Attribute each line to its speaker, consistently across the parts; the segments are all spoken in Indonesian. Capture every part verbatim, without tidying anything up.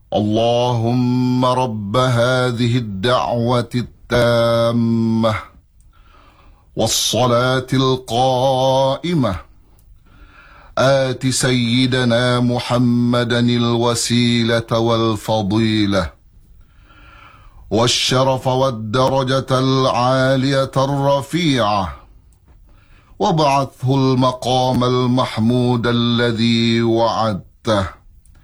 Speaker 1: اللهم رب هذه الدعوة التامة والصلاة القائمة آت سيدنا محمدا الوسيلة والفضيلة والشرف والدرجة العالية الرفيعة وابعثه المقام المحمود الذي وعدته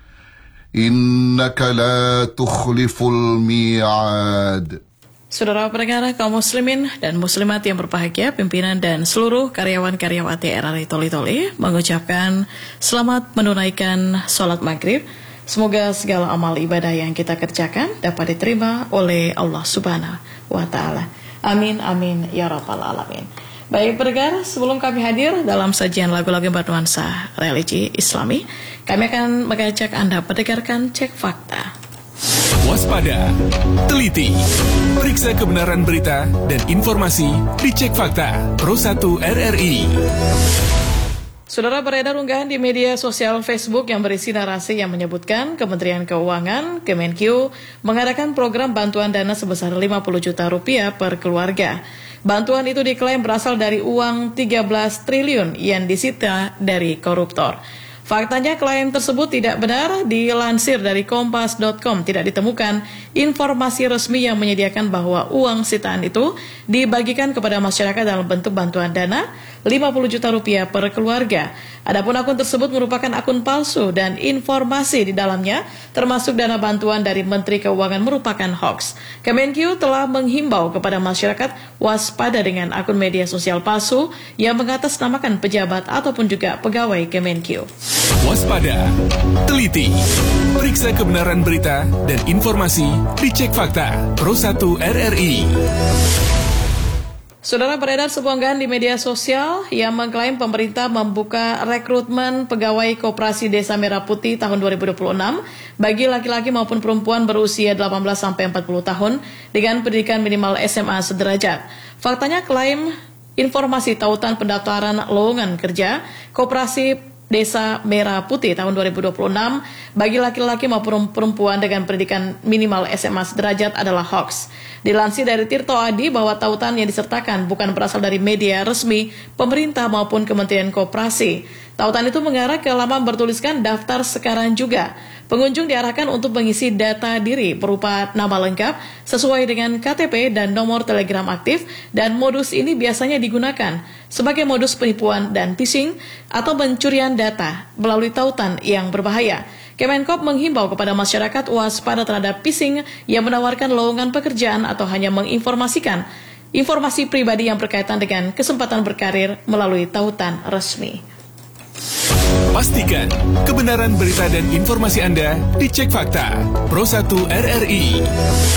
Speaker 1: إنك لا تخلف الميعاد.
Speaker 2: Saudara pendengar kaum muslimin dan muslimat yang berbahagia, pimpinan dan seluruh karyawan-karyawati R R I Toli-Toli mengucapkan selamat menunaikan sholat maghrib. Semoga segala amal ibadah yang kita kerjakan dapat diterima oleh Allah Subhanahu wa Ta'ala. Amin, amin, ya Rabbal Alamin. Baik pendengar, sebelum kami hadir dalam sajian lagu-lagu bernuansa religi Islami, kami akan mengajak Anda mendengarkan cek fakta.
Speaker 3: Waspada, teliti, periksa kebenaran berita dan informasi di Cek Fakta Pro satu R R I.
Speaker 2: Saudara, beredar unggahan di media sosial Facebook yang berisi narasi yang menyebutkan Kementerian Keuangan, Kemenq, mengadakan program bantuan dana sebesar lima puluh juta rupiah per keluarga. Bantuan itu diklaim berasal dari uang tiga belas triliun yang disita dari koruptor. Faktanya klaim tersebut tidak benar. Dilansir dari kompas dot com, tidak ditemukan informasi resmi yang menyediakan bahwa uang sitaan itu dibagikan kepada masyarakat dalam bentuk bantuan dana lima puluh juta rupiah per keluarga. Adapun akun tersebut merupakan akun palsu dan informasi di dalamnya termasuk dana bantuan dari Menteri Keuangan merupakan hoax. Kemenq telah menghimbau kepada masyarakat waspada dengan akun media sosial palsu yang mengatasnamakan pejabat ataupun juga pegawai Kemenq.
Speaker 3: Waspada, teliti, periksa kebenaran berita dan informasi di Cek Fakta Pro satu R R I.
Speaker 2: Saudara, beredar sebuah unggahan di media sosial yang mengklaim pemerintah membuka rekrutmen pegawai Koperasi Desa Merah Putih tahun dua ribu dua puluh enam bagi laki-laki maupun perempuan berusia delapan belas sampai empat puluh tahun dengan pendidikan minimal S M A sederajat. Faktanya klaim informasi tautan pendaftaran lowongan kerja Koperasi Desa Merah Putih tahun dua ribu dua puluh enam bagi laki-laki maupun perempuan dengan pendidikan minimal S M A sederajat adalah hoax. Dilansir dari Tirto Adi bahwa tautan yang disertakan bukan berasal dari media resmi pemerintah maupun Kementerian Koperasi. Tautan itu mengarah ke laman bertuliskan daftar sekarang juga. Pengunjung diarahkan untuk mengisi data diri berupa nama lengkap sesuai dengan K T P dan nomor telegram aktif, dan modus ini biasanya digunakan sebagai modus penipuan dan phishing atau pencurian data melalui tautan yang berbahaya. Kemenkop menghimbau kepada masyarakat waspada terhadap phishing yang menawarkan lowongan pekerjaan atau hanya menginformasikan informasi pribadi yang berkaitan dengan kesempatan berkarir melalui tautan resmi.
Speaker 3: Pastikan kebenaran berita dan informasi Anda di Cek Fakta Pro satu R R I.